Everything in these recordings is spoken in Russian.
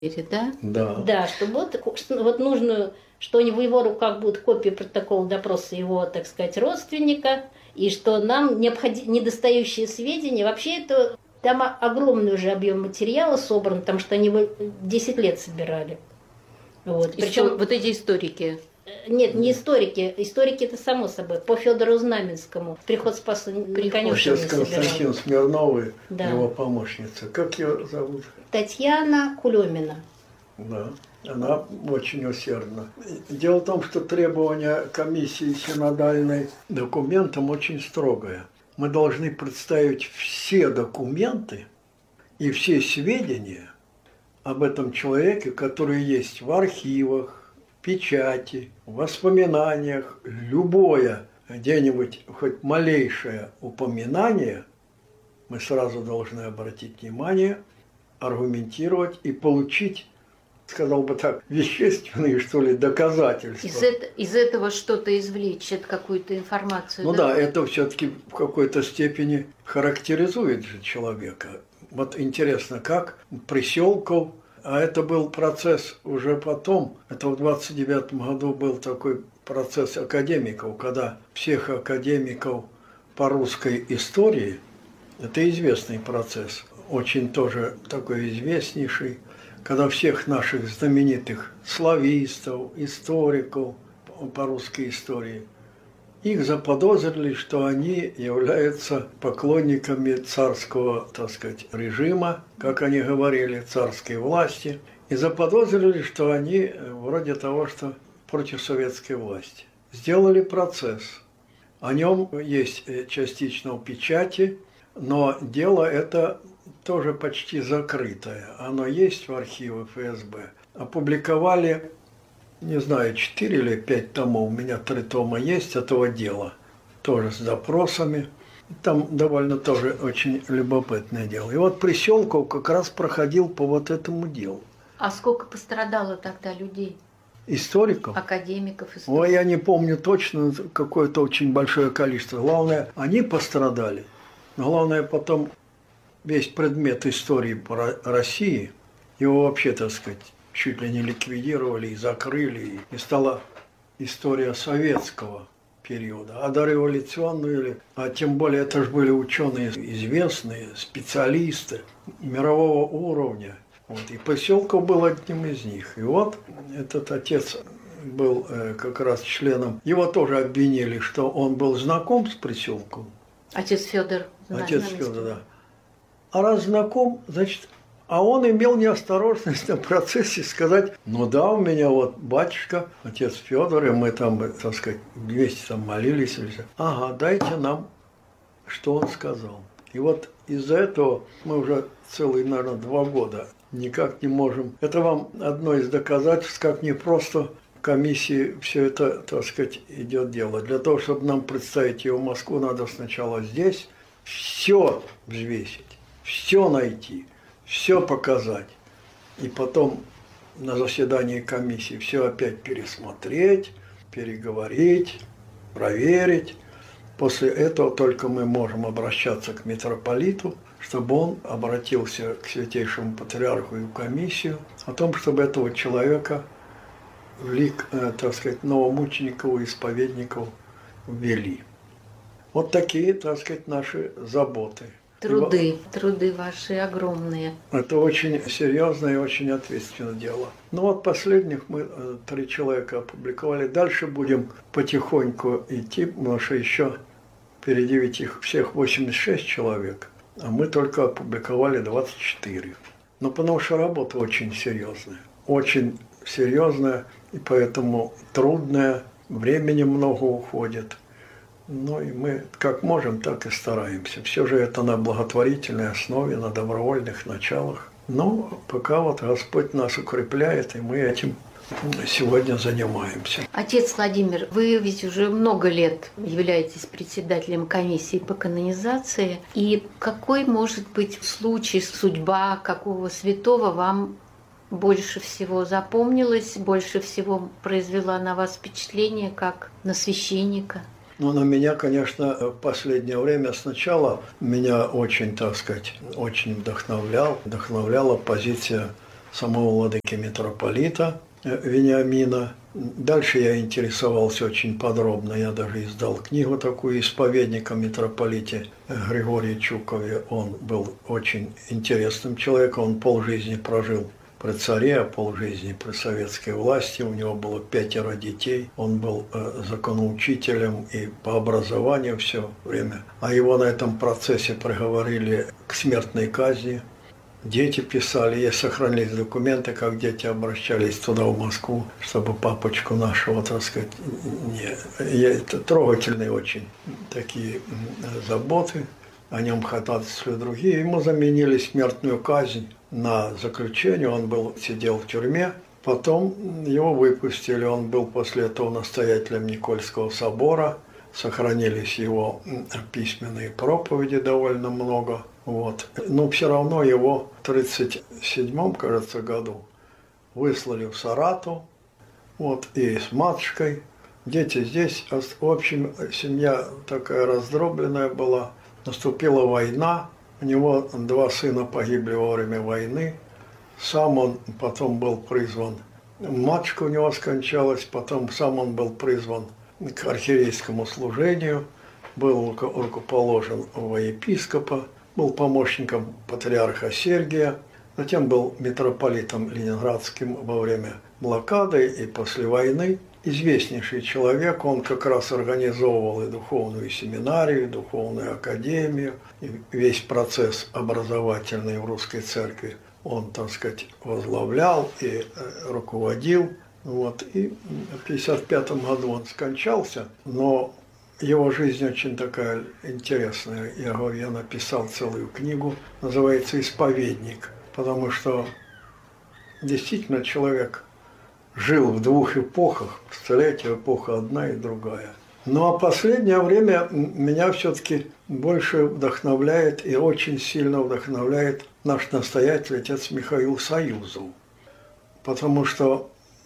да? Да. Да, что вот нужно, что в его руках будет копия протокола допроса его, так сказать, родственника, и что нам необходимы недостающие сведения. Вообще это там огромный уже объем материала собран, потому что они его 10 лет собирали. Вот. Причем вот эти историки. Нет, не историки. Историки это само собой. По Федору Знаменскому. Приход Спаса Конюшина Сейчас Константин Смирновый, да. Его помощница. Как ее зовут? Татьяна Кулемина. Да, она очень усердна. Дело в том, что требования комиссии синодальной документам очень строгое. Мы должны представить все документы и все сведения об этом человеке, которые есть в архивах, печати, воспоминаниях, любое где-нибудь хоть малейшее упоминание, мы сразу должны обратить внимание, аргументировать и получить, сказал бы так, вещественные, что ли, доказательства. Из этого что-то извлечь, какую-то информацию. Ну да, это все-таки в какой-то степени характеризует же человека. Вот интересно, как Присёлков. А это был процесс уже потом, это в 29 году был такой процесс академиков, когда всех академиков по русской истории, это известный процесс, очень тоже такой известнейший, когда всех наших знаменитых славистов, историков по русской истории, их заподозрили, что они являются поклонниками царского, так сказать, режима, как они говорили, царской власти, и заподозрили, что они вроде того, что против советской власти. Сделали процесс. О нем есть частично в печати, но дело это тоже почти закрытое. Оно есть в архивах ФСБ. Опубликовали, не знаю, 4 или 5 томов, у меня 3 тома есть этого дела, тоже с допросами. Там довольно тоже очень любопытное дело. И вот Присёлков как раз проходил по вот этому делу. А сколько пострадало тогда людей? Историков? Академиков, историков? Ой, я не помню точно, какое-то очень большое количество. Главное, они пострадали. Но главное потом весь предмет истории по России, его вообще, так сказать, чуть ли не ликвидировали и закрыли, и стала история советского периода. А дореволюционную, а тем более это же были ученые известные, специалисты мирового уровня. Вот. И Присёлков был одним из них. И вот этот отец был как раз членом, его тоже обвинили, что он был знаком с Присёлковым. Отец Федор. Отец Федор, да. А раз знаком, значит, а он имел неосторожность на процессе сказать, ну да, у меня вот батюшка, отец Федор, и мы там, так сказать, вместе там молились. Ага, дайте нам, что он сказал. И вот из-за этого мы уже целые, наверное, 2 года никак не можем. Это вам одно из доказательств, как не просто в комиссии все это, так сказать, идет дело. Для того, чтобы нам представить его в Москву, надо сначала здесь все взвесить, все найти, все показать. И потом на заседании комиссии все опять пересмотреть, переговорить, проверить. После этого только мы можем обращаться к митрополиту, чтобы он обратился к святейшему патриарху и в комиссию о том, чтобы этого человека в лик, так сказать, новомучеников и исповедников ввели. Вот такие, так сказать, наши заботы. Труды ваши огромные. Это очень серьезное и очень ответственное дело. Ну вот последних мы 3 человека опубликовали. Дальше будем потихоньку идти, потому что еще впереди ведь их всех 86 человек, а мы только опубликовали 24. Но потому что работа очень серьезная и поэтому трудная, времени много уходит. Ну и мы как можем, так и стараемся. Все же это на благотворительной основе, на добровольных началах. Но пока вот Господь нас укрепляет, и мы этим сегодня занимаемся. Отец Владимир, вы ведь уже много лет являетесь председателем комиссии по канонизации. И какой может быть случай, судьба какого святого вам больше всего запомнилась, больше всего произвела на вас впечатление, как на священника? Ну, на меня, конечно, в последнее время сначала меня очень, так сказать, очень вдохновляла позиция самого владыки митрополита Вениамина. Дальше я интересовался очень подробно. Я даже издал книгу такую «Исповедник о митрополите Григории Чукове». Он был очень интересным человеком. Он полжизни прожил при царе, а полжизни при советской власти. У него было 5 детей. Он был законоучителем и по образованию все время. А его на этом процессе приговорили к смертной казни. Дети писали, есть сохранились документы, как дети обращались туда, в Москву, чтобы папочку нашего, так сказать, это трогательные очень такие заботы, о нем ходатайствовали другие. Ему заменили смертную казнь на заключение, он сидел в тюрьме, потом его выпустили, он был после этого настоятелем Никольского собора, сохранились его письменные проповеди довольно много. Вот. Но все равно его в 1937, кажется, году выслали в Саратов, вот, и с матушкой. Дети здесь, в общем, семья такая раздробленная была. Наступила война, у него 2 сына погибли во время войны. Сам он потом был призван, матушка у него скончалась, потом сам он был призван к архиерейскому служению, был рукоположен во епископа, был помощником патриарха Сергия, затем был митрополитом ленинградским во время блокады и после войны. Известнейший человек, он как раз организовывал и духовную семинарию, и духовную академию, и весь процесс образовательный в русской церкви он, так сказать, возглавлял и руководил. Вот. И в 1955 году он скончался, но его жизнь очень такая интересная. Я говорю, я написал целую книгу, называется «Исповедник», потому что действительно человек жил в 2 эпохах, представляете, эпоха одна и другая. Ну а последнее время меня все-таки больше вдохновляет и очень сильно вдохновляет наш настоятель, отец Михаил Союзов, потому что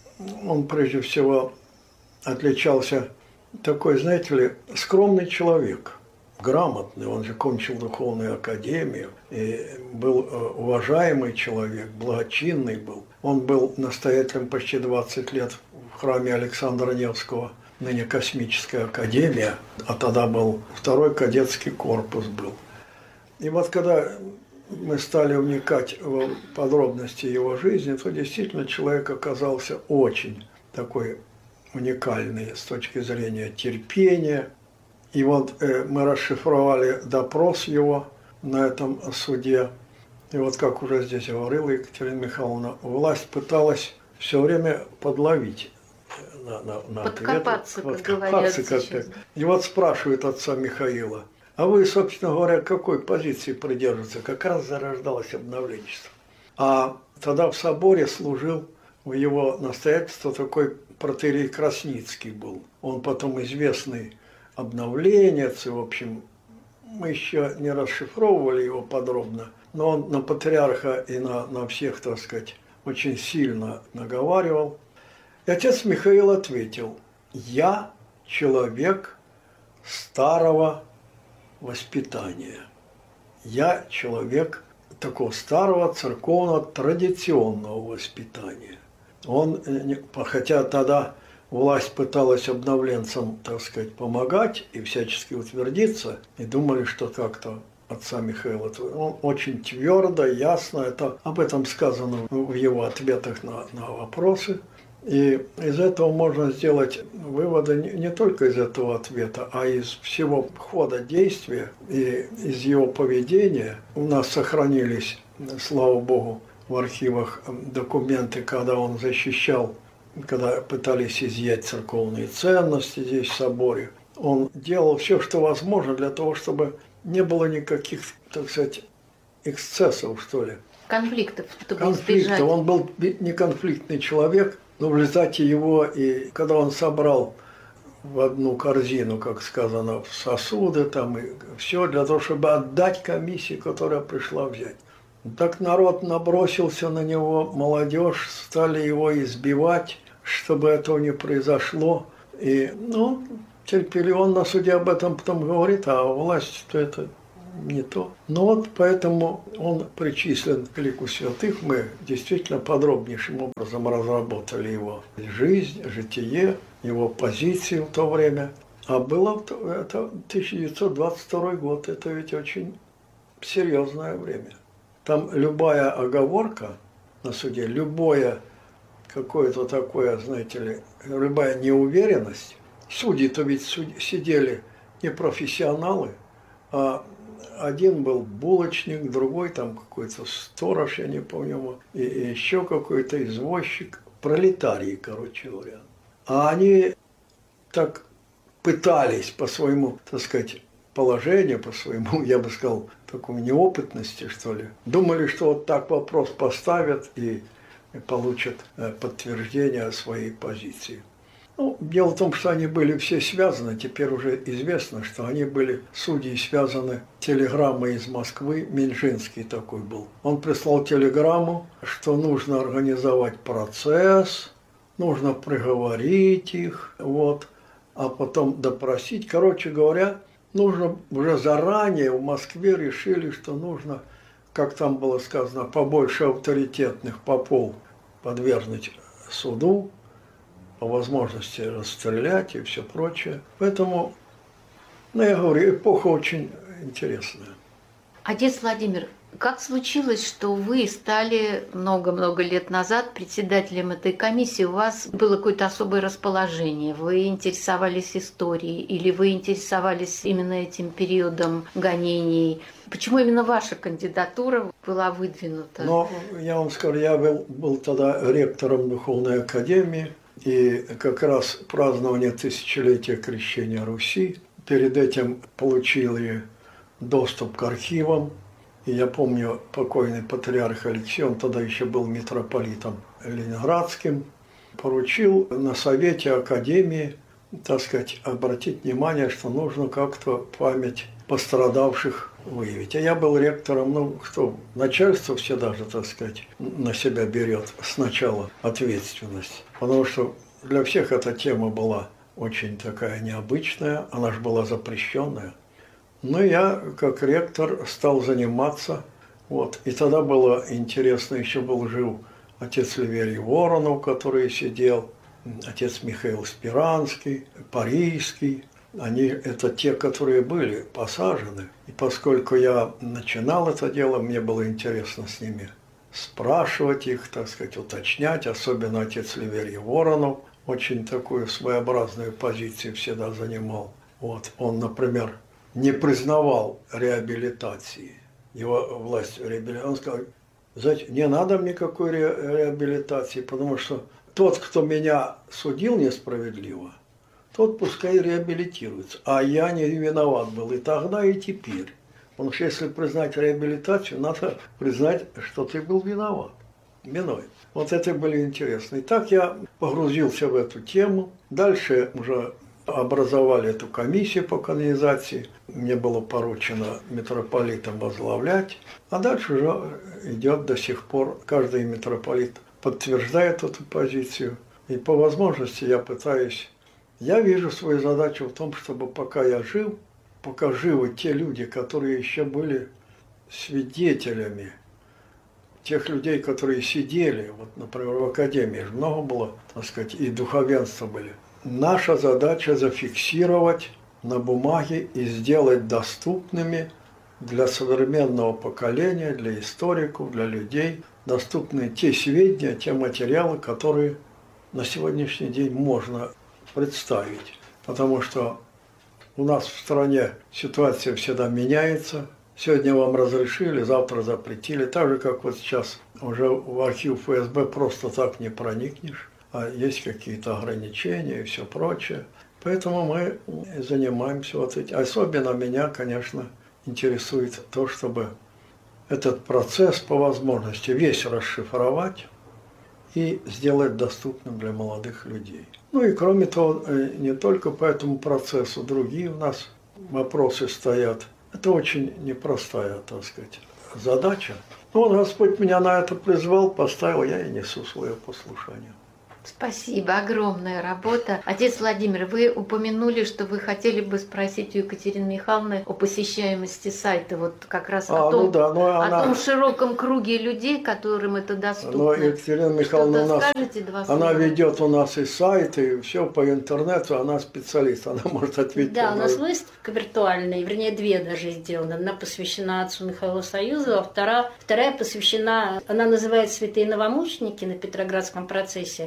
он прежде всего отличался такой, знаете ли, скромный человек, грамотный, он же кончил духовную академию, и был уважаемый человек, благочинный был. Он был настоятелем почти 20 лет в храме Александра Невского, ныне Космическая академия, а тогда был 2-й кадетский корпус был. И вот когда мы стали вникать в подробности его жизни, то действительно человек оказался очень такой уникальный с точки зрения терпения. И вот мы расшифровали допрос его на этом суде. И вот как уже здесь говорила Екатерина Михайловна, власть пыталась все время подловить на подкопаться, ответ. как говорят Как-то. И вот спрашивает отца Михаила, а вы, собственно говоря, какой позиции придерживаетесь? Как раз зарождалось обновленчество. А тогда в соборе служил в его настоятельство такой протоиерей Красницкий был. Он потом известный обновленец, и, в общем, мы еще не расшифровывали его подробно, но он на патриарха и на всех, так сказать, очень сильно наговаривал. И отец Михаил ответил, я человек старого воспитания. Я человек такого старого церковного традиционного воспитания. Он, хотя тогда власть пыталась обновленцам, так сказать, помогать и всячески утвердиться, и думали, что как-то отца Михаила, он очень твердо, ясно, об этом сказано в его ответах на вопросы. И из этого можно сделать выводы не только из этого ответа, а из всего хода действия и из его поведения. У нас сохранились, слава Богу, в архивах документы, когда он защищал, когда пытались изъять церковные ценности здесь в соборе. Он делал все, что возможно для того, чтобы не было никаких, так сказать, эксцессов, что ли. Конфликтов, чтобы избежать. Он был неконфликтный человек, но в результате его, и когда он собрал в одну корзину, как сказано, сосуды там и все для того, чтобы отдать комиссии, которая пришла взять. Так народ набросился на него, молодежь, стали его избивать, чтобы этого не произошло. И, терпели. Он на суде об этом потом говорит, а власть, что это не то. Но вот поэтому он причислен к лику святых. Мы действительно подробнейшим образом разработали его жизнь, житие, его позиции в то время. А было это 1922 год, это ведь очень серьезное время. Там любая оговорка на суде, любое какое-то такое, знаете ли, любая неуверенность. Судьи-то ведь сидели не профессионалы, а один был булочник, другой там какой-то сторож, я не помню, и еще какой-то извозчик, пролетарии, короче говоря. А они так пытались по своему, так сказать, положению, по своему, я бы сказал, такой неопытности, что ли. Думали, что вот так вопрос поставят и получат подтверждение своей позиции. Ну, дело в том, что они были все связаны, теперь уже известно, что они были, судьи, связаны телеграммой из Москвы, Минжинский такой был. Он прислал телеграмму, что нужно организовать процесс, нужно приговорить их, вот, а потом допросить. Короче говоря, нужно уже заранее в Москве решили, что нужно, как там было сказано, побольше авторитетных попов подвергнуть суду, по возможности расстрелять и все прочее. Поэтому, я говорю, эпоха очень интересная. Отец Владимир, как случилось, что вы стали много-много лет назад председателем этой комиссии? У вас было какое-то особое расположение? Вы интересовались историей или вы интересовались именно этим периодом гонений? Почему именно ваша кандидатура была выдвинута? Но я вам скажу, я был тогда ректором Духовной академии, и как раз празднование тысячелетия крещения Руси. Перед этим получил и доступ к архивам. И я помню, покойный патриарх Алексей, он тогда еще был митрополитом ленинградским, поручил на совете академии, так сказать, обратить внимание, что нужно как-то память пострадавших выявить. А я был ректором, начальство все даже, так сказать, на себя берет сначала ответственность. Потому что для всех эта тема была очень такая необычная, она же была запрещенная. Но я, как ректор, стал заниматься. Вот. И тогда было интересно, еще был жив отец Ливерий Воронов, который сидел, отец Михаил Спиранский, Парийский. Они это те, которые были посажены. И поскольку я начинал это дело, мне было интересно с ними спрашивать их, так сказать, уточнять. Особенно отец Ливерий Воронов очень такую своеобразную позицию всегда занимал. Вот. Он, например, не признавал реабилитации. Его власть реабилитации. Он сказал, знаете, не надо мне никакой реабилитации, потому что тот, кто меня судил несправедливо, тот пускай реабилитируется. А я не виноват был и тогда, и теперь. Потому что если признать реабилитацию, надо признать, что ты был виноват. Виной. Вот это были интересно. И так я погрузился в эту тему. Дальше уже образовали эту комиссию по канонизации. Мне было поручено митрополитом возглавлять. А дальше уже идет до сих пор. Каждый митрополит подтверждает эту позицию. И по возможности я вижу свою задачу в том, чтобы пока я жил, пока живы те люди, которые еще были свидетелями, тех людей, которые сидели, вот, например, в академии же много было, так сказать, и духовенство были. Наша задача зафиксировать на бумаге и сделать доступными для современного поколения, для историков, для людей, доступны те сведения, те материалы, которые на сегодняшний день можно представить. Потому что у нас в стране ситуация всегда меняется. Сегодня вам разрешили, завтра запретили. Так же, как вот сейчас уже в архив ФСБ просто так не проникнешь. А есть какие-то ограничения и все прочее. Поэтому мы занимаемся вот этим. Особенно меня, конечно, интересует то, чтобы этот процесс по возможности весь расшифровать и сделать доступным для молодых людей. Ну и кроме того, не только по этому процессу, другие у нас вопросы стоят. Это очень непростая, так сказать, задача. Ну вот Господь меня на это призвал, поставил, я и несу свое послушание. Спасибо, огромная работа. Отец Владимир, вы упомянули, что вы хотели бы спросить у Екатерины Михайловны о посещаемости сайта, вот как раз о том широком круге людей, которым это доступно. Но Екатерина Михайловна она ведет у нас и сайт, и все по интернету, она специалист, она может ответить. Да, у нас выставка виртуальная, вернее, 2 даже сделаны. Одна посвящена отцу Михаилу Союзу, а вторая посвящена, она называется «Святые новомученики» на Петроградском процессе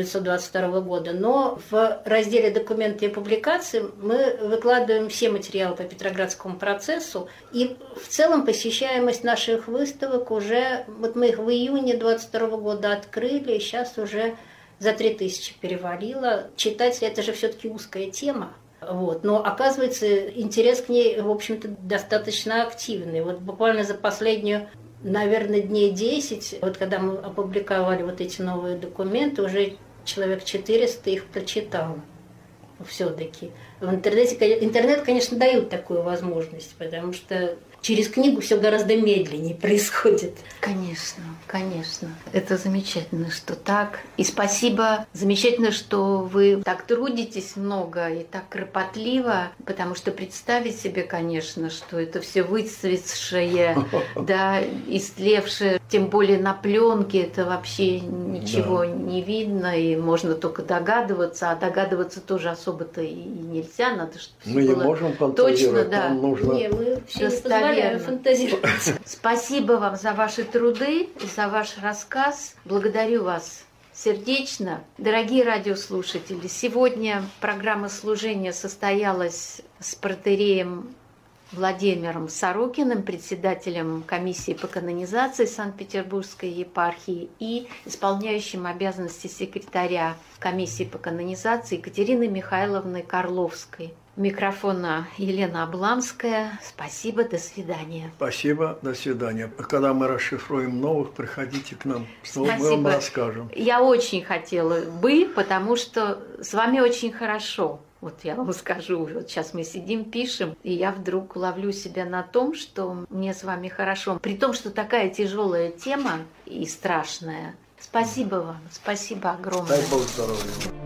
1922 года, но в разделе «Документы и публикации» мы выкладываем все материалы по Петроградскому процессу, и в целом посещаемость наших выставок уже, вот мы их в июне 22 года открыли, и сейчас уже за 3000 перевалило. Читатели, это же все-таки узкая тема. Вот. Но оказывается, интерес к ней, в общем-то, достаточно активный. Вот буквально за последнюю, наверное, дней 10, вот когда мы опубликовали вот эти новые документы, уже человек 400 их прочитало. Все-таки. В интернет, конечно, дает такую возможность, потому что через книгу все гораздо медленнее происходит. Конечно, конечно. Это замечательно, что так. И спасибо. Замечательно, что вы так трудитесь много и так кропотливо, потому что представить себе, конечно, что это все выцветшее, да, истлевшее, тем более на пленке, это вообще ничего не видно, и можно только догадываться, а догадываться тоже особо-то и нельзя, надо, чтобы мы не можем точно, да. Нам нужно... Не, мы все не позволяем фантазировать. Спасибо вам за ваши труды и за ваш рассказ. Благодарю вас сердечно. Дорогие радиослушатели, сегодня программа служения состоялась с протоиереем Владимиром Сорокиным, председателем комиссии по канонизации Санкт-Петербургской епархии, и исполняющим обязанности секретаря комиссии по канонизации Екатериной Михайловной Карловской. У микрофона Елена Обламская. Спасибо, до свидания. Спасибо, до свидания. Когда мы расшифруем новых, приходите к нам, мы вам расскажем. Я очень хотела бы, потому что с вами очень хорошо. Вот я вам скажу, вот сейчас мы сидим, пишем, и я вдруг ловлю себя на том, что мне с вами хорошо. При том, что такая тяжелая тема и страшная. Спасибо вам, спасибо огромное. Дай Бог здоровья.